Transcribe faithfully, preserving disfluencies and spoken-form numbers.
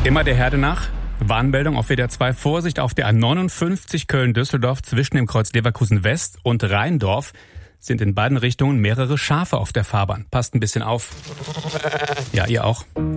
Immer der Herde nach. Warnmeldung auf W D R zwei. Vorsicht auf der A neunundfünfzig Köln-Düsseldorf zwischen dem Kreuz Leverkusen West und Rheindorf sind in beiden Richtungen mehrere Schafe auf der Fahrbahn. Passt ein bisschen auf. Ja, ihr auch.